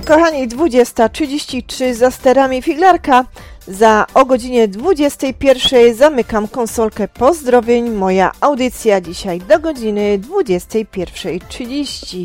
Kochani, 20:33 za sterami Figlarka. O godzinie 21:00 zamykam konsolkę pozdrowień. Moja audycja dzisiaj do godziny 21:30.